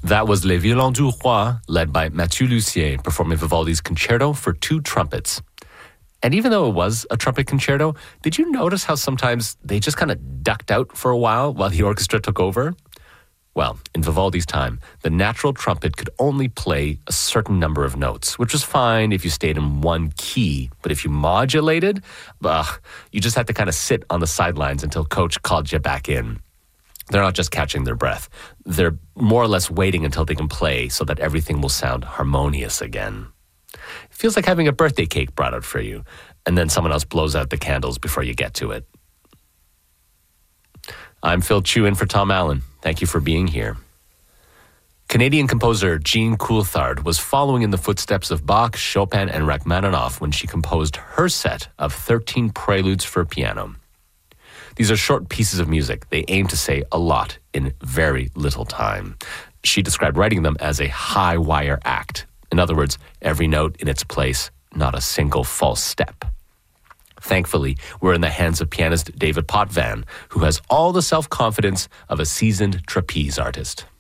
That was Les Violons du Roi, led by Mathieu Lucien, performing Vivaldi's Concerto for Two Trumpets. And even though it was a trumpet concerto, did you notice how sometimes they just kind of ducked out for a while the orchestra took over? Well, in Vivaldi's time, the natural trumpet could only play a certain number of notes, which was fine if you stayed in one key. But if you modulated, you just had to kind of sit on the sidelines until coach called you back in. They're not just catching their breath. They're more or less waiting until they can play so that everything will sound harmonious again. It feels like having a birthday cake brought out for you, and then someone else blows out the candles before you get to it. I'm Phil Chu in for Tom Allen. Thank you for being here. Canadian composer Jean Coulthard was following in the footsteps of Bach, Chopin, and Rachmaninoff when she composed her set of 13 preludes for piano. These are short pieces of music. They aim to say a lot in very little time. She described writing them as a high-wire act. In other words, every note in its place, not a single false step. Thankfully, we're in the hands of pianist David Potvin, who has all the self-confidence of a seasoned trapeze artist.